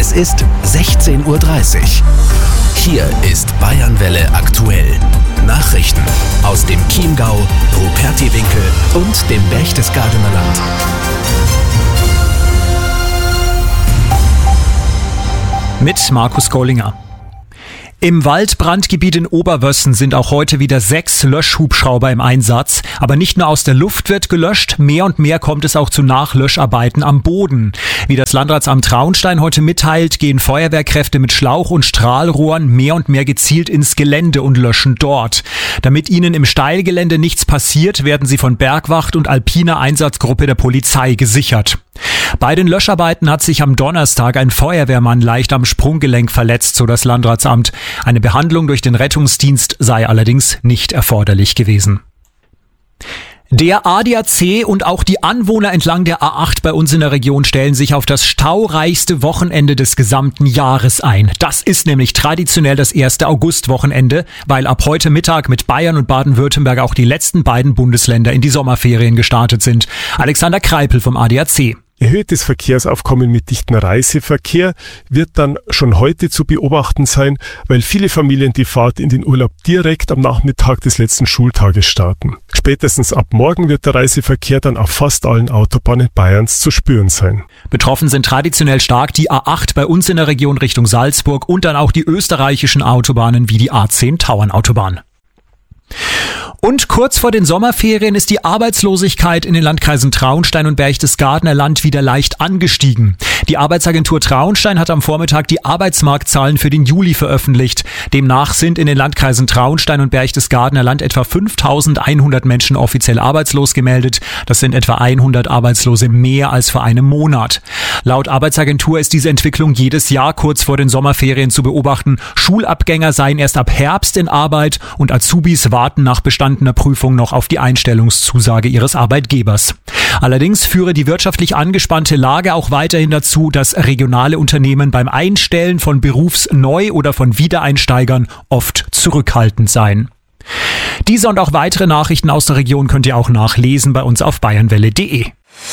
Es ist 16:30 Uhr. Hier ist Bayernwelle aktuell. Nachrichten aus dem Chiemgau, Rupertiwinkel und dem Berchtesgadener Land. Mit Markus Gollinger. Im Waldbrandgebiet in Oberwössen sind auch heute wieder 6 Löschhubschrauber im Einsatz. Aber nicht nur aus der Luft wird gelöscht, mehr und mehr kommt es auch zu Nachlöscharbeiten am Boden. Wie das Landratsamt Traunstein heute mitteilt, gehen Feuerwehrkräfte mit Schlauch- und Strahlrohren mehr und mehr gezielt ins Gelände und löschen dort. Damit ihnen im Steilgelände nichts passiert, werden sie von Bergwacht und alpiner Einsatzgruppe der Polizei gesichert. Bei den Löscharbeiten hat sich am Donnerstag ein Feuerwehrmann leicht am Sprunggelenk verletzt, so das Landratsamt. Eine Behandlung durch den Rettungsdienst sei allerdings nicht erforderlich gewesen. Der ADAC und auch die Anwohner entlang der A8 bei uns in der Region stellen sich auf das staureichste Wochenende des gesamten Jahres ein. Das ist nämlich traditionell das 1. August-Wochenende, weil ab heute Mittag mit Bayern und Baden-Württemberg auch die letzten beiden Bundesländer in die Sommerferien gestartet sind. Alexander Kreipel vom ADAC. Erhöhtes Verkehrsaufkommen mit dichtem Reiseverkehr wird dann schon heute zu beobachten sein, weil viele Familien die Fahrt in den Urlaub direkt am Nachmittag des letzten Schultages starten. Spätestens ab morgen wird der Reiseverkehr dann auf fast allen Autobahnen Bayerns zu spüren sein. Betroffen sind traditionell stark die A8 bei uns in der Region Richtung Salzburg und dann auch die österreichischen Autobahnen wie die A10 Tauernautobahn. Und kurz vor den Sommerferien ist die Arbeitslosigkeit in den Landkreisen Traunstein und Berchtesgadener Land wieder leicht angestiegen. Die Arbeitsagentur Traunstein hat am Vormittag die Arbeitsmarktzahlen für den Juli veröffentlicht. Demnach sind in den Landkreisen Traunstein und Berchtesgadener Land etwa 5.100 Menschen offiziell arbeitslos gemeldet. Das sind etwa 100 Arbeitslose mehr als vor einem Monat. Laut Arbeitsagentur ist diese Entwicklung jedes Jahr kurz vor den Sommerferien zu beobachten. Schulabgänger seien erst ab Herbst in Arbeit und Azubis warten nach bestandener Prüfung noch auf die Einstellungszusage ihres Arbeitgebers. Allerdings führe die wirtschaftlich angespannte Lage auch weiterhin dazu, dass regionale Unternehmen beim Einstellen von Berufsneu- oder von Wiedereinsteigern oft zurückhaltend seien. Diese und auch weitere Nachrichten aus der Region könnt ihr auch nachlesen bei uns auf bayernwelle.de.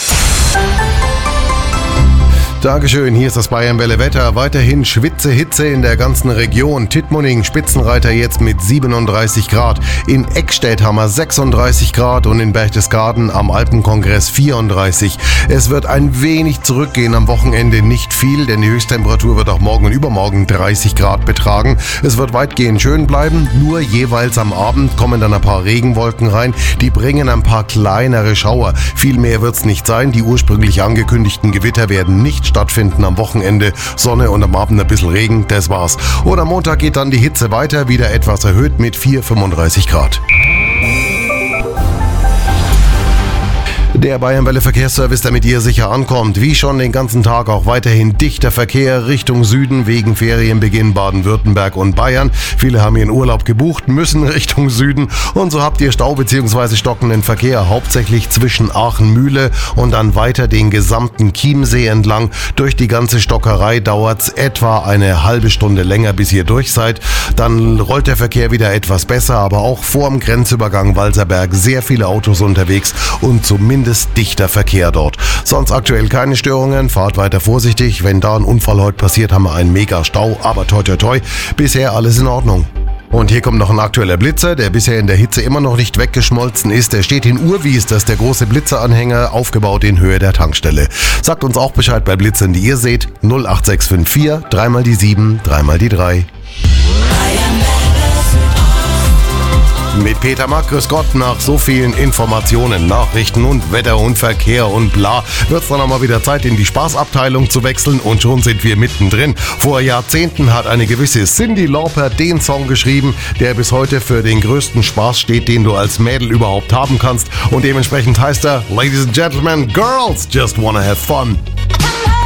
Dankeschön, hier ist das Bayernwelle Wetter. Weiterhin Hitze in der ganzen Region. Tittmoning, Spitzenreiter jetzt mit 37 Grad. In Eckstedt haben wir 36 Grad und in Berchtesgaden am Alpenkongress 34. Es wird ein wenig zurückgehen am Wochenende, nicht viel, denn die Höchsttemperatur wird auch morgen und übermorgen 30 Grad betragen. Es wird weitgehend schön bleiben, nur jeweils am Abend kommen dann ein paar Regenwolken rein. Die bringen ein paar kleinere Schauer. Viel mehr wird's nicht sein. Die ursprünglich angekündigten Gewitter werden nicht stattfinden am Wochenende. Sonne und am Abend ein bisschen Regen, das war's. Und am Montag geht dann die Hitze weiter, wieder etwas erhöht mit 35 Grad. Der Bayernwelle Verkehrsservice, damit ihr sicher ankommt. Wie schon den ganzen Tag auch weiterhin dichter Verkehr Richtung Süden wegen Ferienbeginn Baden-Württemberg und Bayern. Viele haben ihren Urlaub gebucht, müssen Richtung Süden und so habt ihr Stau bzw. stockenden Verkehr hauptsächlich zwischen Aachen-Mühle und dann weiter den gesamten Chiemsee entlang. Durch die ganze Stockerei dauert's etwa eine halbe Stunde länger, bis ihr durch seid. Dann rollt der Verkehr wieder etwas besser, aber auch vorm Grenzübergang Walserberg sehr viele Autos unterwegs und zumindest dichter Verkehr dort. Sonst aktuell keine Störungen, fahrt weiter vorsichtig. Wenn da ein Unfall heute passiert, haben wir einen Mega-Stau, aber toi toi toi, bisher alles in Ordnung. Und hier kommt noch ein aktueller Blitzer, der bisher in der Hitze immer noch nicht weggeschmolzen ist. Der steht in Urwies, das ist der große Blitzeranhänger, aufgebaut in Höhe der Tankstelle. Sagt uns auch Bescheid bei Blitzern, die ihr seht. 08654 3 die 7 3 die 3. Mit Peter Mack, grüß Gott, nach so vielen Informationen, Nachrichten und Wetter und Verkehr und bla, wird's dann auch mal wieder Zeit, in die Spaßabteilung zu wechseln und schon sind wir mittendrin. Vor Jahrzehnten hat eine gewisse Cyndi Lauper den Song geschrieben, der bis heute für den größten Spaß steht, den du als Mädel überhaupt haben kannst und dementsprechend heißt er, Ladies and Gentlemen, Girls just wanna have fun.